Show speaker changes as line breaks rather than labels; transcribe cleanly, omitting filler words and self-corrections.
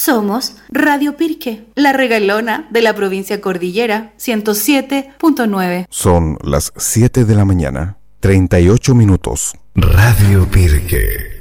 Somos Radio Pirque, la regalona de la provincia Cordillera, 107.9.
Son las 7 de la mañana, 38 minutos.
Radio Pirque.